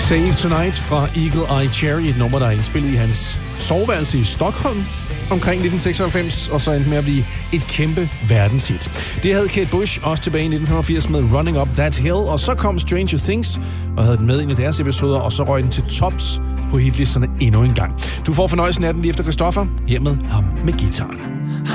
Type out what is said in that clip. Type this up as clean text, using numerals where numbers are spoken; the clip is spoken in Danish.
Save Tonight fra Eagle Eye Cherry, et nummer, der er indspillet i hans soveværelse i Stockholm omkring 1996, og så endte med at blive et kæmpe verdenshit. Det havde Kate Bush også tilbage i 1985 med Running Up That Hill, og så kom Stranger Things og havde den med ind i deres episoder, og så røg den til tops på hitlisterne endnu en gang. Du får fornøjelsen af den lige efter Christoffer, her med ham med gitaren.